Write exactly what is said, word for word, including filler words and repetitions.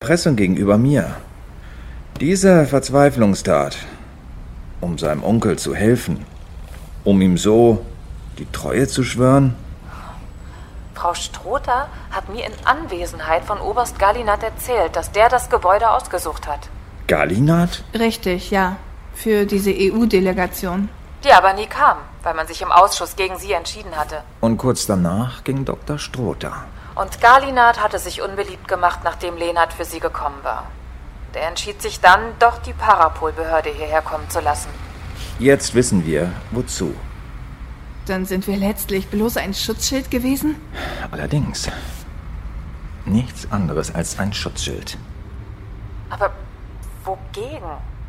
Erpressung gegenüber mir. Diese Verzweiflungstat, um seinem Onkel zu helfen, um ihm so die Treue zu schwören? Frau Strother hat mir in Anwesenheit von Oberst Gallinat erzählt, dass der das Gebäude ausgesucht hat. Gallinat? Richtig, ja. Für diese E U-Delegation. Die aber nie kam, weil man sich im Ausschuss gegen sie entschieden hatte. Und kurz danach ging Doktor Strother. Und Gallinat hatte sich unbeliebt gemacht, nachdem Lenard für sie gekommen war. Der entschied sich dann, doch die Parapol-Behörde hierher kommen zu lassen. Jetzt wissen wir, wozu. Dann sind wir letztlich bloß ein Schutzschild gewesen? Allerdings. Nichts anderes als ein Schutzschild. Aber wogegen?